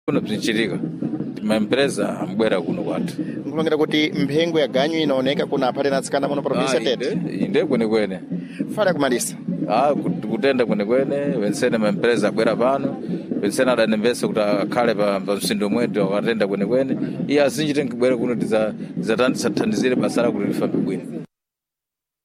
kuno bzinchitika maempresa ambwera kuno kwathu nkulongera kuti mphengo ya ganyu inaoneka kuna aphale natsikana muno province ya Tete inde kwenekwene fala kumalisa kutenda kwenekwene wensene maempresa abwera pano wensene adanembese kuti akhale pa msindo mwetu akatenda kwenekwene iye azinjite nkubwera kuno tizathandizire basa la kuti lifambe bwino